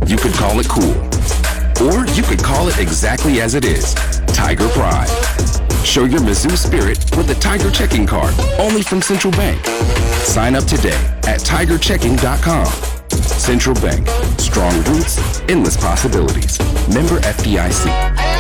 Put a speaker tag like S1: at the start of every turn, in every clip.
S1: You could call it cool. Or you could call it exactly as it is, Tiger Pride. Show your Mizzou spirit with the Tiger Checking Card, only from Central Bank. Sign up today at tigerchecking.com. Central Bank, strong roots, endless possibilities. Member FDIC.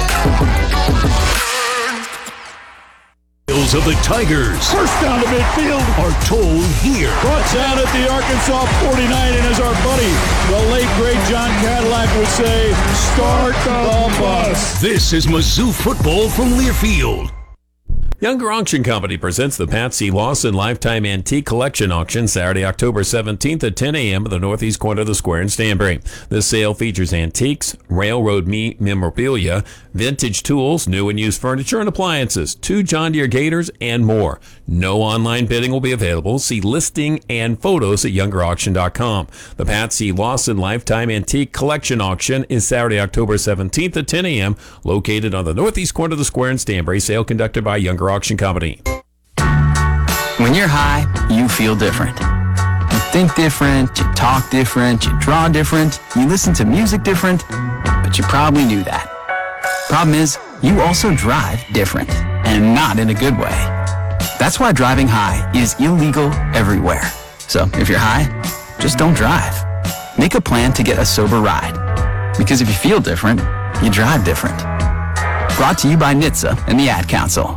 S2: Of the Tigers.
S3: First down to midfield.
S2: Are told here.
S3: Brought down at the Arkansas 49, and as our buddy, the late great John Cadillac would say, start the bus.
S2: This is Mizzou football from Learfield.
S4: Younger Auction Company presents the Patsy Lawson Lifetime Antique Collection Auction Saturday, October 17th at 10 a.m. at the northeast corner of the square in Stanbury. This sale features antiques, railroad memorabilia, vintage tools, new and used furniture and appliances, 2 John Deere Gators, and more. No online bidding will be available. See listing and photos at youngerauction.com. The Patsy Lawson Lifetime Antique Collection Auction is Saturday, October 17th at 10 a.m. located on the northeast corner of the square in Stanbury. Sale conducted by Younger Auction Company.
S5: When you're high, you feel different. You think different, you talk different, you draw different, you listen to music different, but you probably knew that. Problem is, you also drive different, and not in a good way. That's why driving high is illegal everywhere. So if you're high, just don't drive. Make a plan to get a sober ride. Because if you feel different, you drive different. Brought to you by NHTSA and the Ad Council.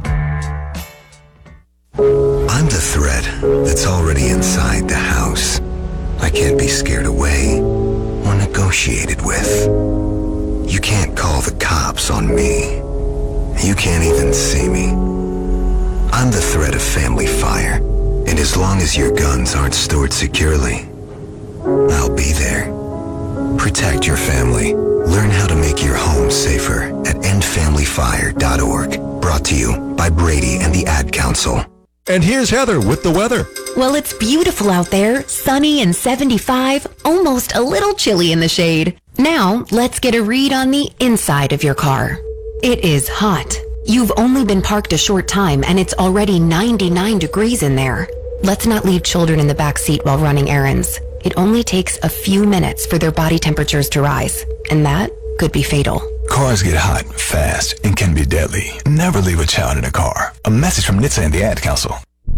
S6: I'm the threat that's already inside the house. I can't be scared away or negotiated with. You can't call the cops on me. You can't even see me. I'm the threat of family fire, and as long as your guns aren't stored securely, I'll be there. Protect your family. Learn how to make your home safer at endfamilyfire.org. Brought to you by Brady and the Ad Council.
S7: And here's Heather with the weather.
S8: Well, it's beautiful out there, sunny and 75, almost a little chilly in the shade. Now, let's get a read on the inside of your car. It is hot. You've only been parked a short time and it's already 99 degrees in there. Let's not leave children in the back seat while running errands. It only takes a few minutes for their body temperatures to rise, and that could be fatal.
S7: Cars get hot, fast, and can be deadly. Never leave a child in a car. A message from NHTSA and the Ad Council.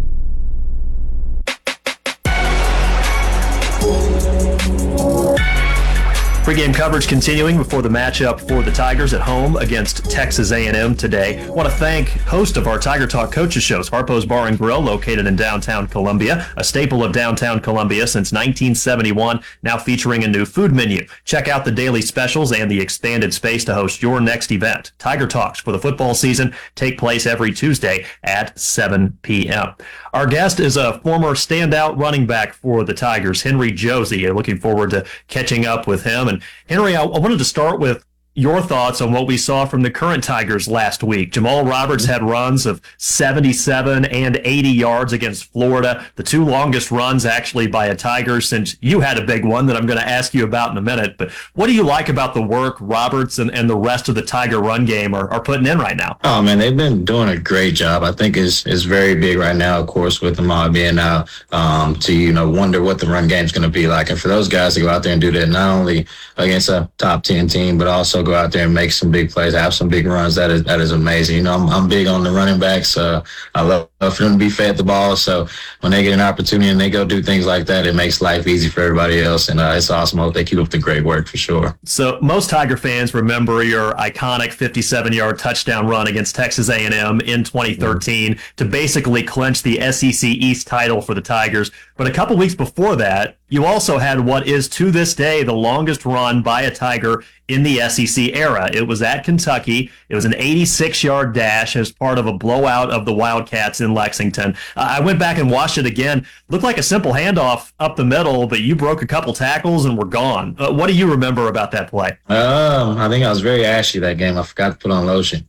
S9: Pre-game coverage continuing before the matchup for the Tigers at home against Texas A&M today. I want to thank host of our Tiger Talk coaches shows, Harpo's Bar and Grill, located in downtown Columbia, a staple of downtown Columbia since 1971, now featuring a new food menu. Check out the daily specials and the expanded space to host your next event. Tiger Talks for the football season take place every Tuesday at 7 p.m. Our guest is a former standout running back for the Tigers, Henry Josey. Looking forward to catching up with him. And Henry, I wanted to start with your thoughts on what we saw from the current Tigers last week. Jamal Roberts had runs of 77 and 80 yards against Florida, the 2 longest runs actually by a Tiger since you had a big one that I'm going to ask you about in a minute. But what do you like about the work Roberts and the rest of the Tiger run game are putting in right now?
S10: Oh, man, they've been doing a great job. I think it's very big right now, of course, with them all being out to, wonder what the run game's going to be like. And for those guys to go out there and do that, not only against a top 10 team, but also go out there and make some big plays, have some big runs. That is amazing. I'm big on the running backs. I love for them to be fed the ball. So when they get an opportunity and they go do things like that, it makes life easy for everybody else. And it's awesome. I hope they keep up the great work for sure.
S9: So most Tiger fans remember your iconic 57-yard touchdown run against Texas A&M in 2013 to basically clinch the SEC East title for the Tigers. But a couple weeks before that, you also had what is to this day the longest run by a Tiger in the SEC era. It was at Kentucky. It was an 86-yard dash as part of a blowout of the Wildcats in Lexington. I went back and watched it again. Looked like a simple handoff up the middle, but you broke a couple tackles and were gone. What do you remember about that play?
S10: I think I was very ashy that game. I forgot to put on lotion.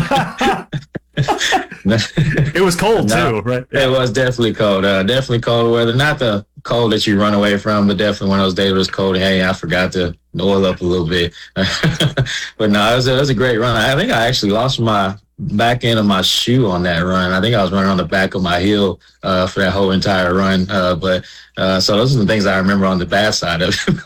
S9: It was cold too, right?
S10: It was definitely cold. Definitely cold weather. Not the cold that you run away from, but definitely one of those days where it's cold. Hey, I forgot to oil up a little bit. But no, it was a great run. I think I actually lost my back end of my shoe on that run. I think I was running on the back of my heel for that whole entire run. So those are the things I remember on the bad side of it.